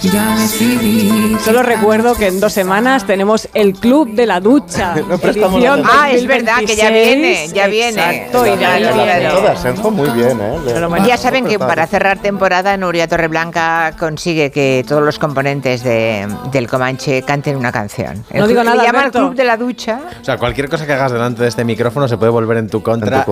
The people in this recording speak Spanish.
Ya decidí. Solo recuerdo que en 2 semanas tenemos el Club de la Ducha. Edición es verdad que ya viene, ya viene. Exacto, y ya viene. Todas, Senjo, muy bien, Ya saben que para cerrar temporada Nuria Torreblanca consigue que todos los componentes del Comanche canten una canción. No digo nada, le llama el Alberto. Club de la Ducha. O sea, cualquier cosa que hagas delante de este micrófono se puede volver en tu contra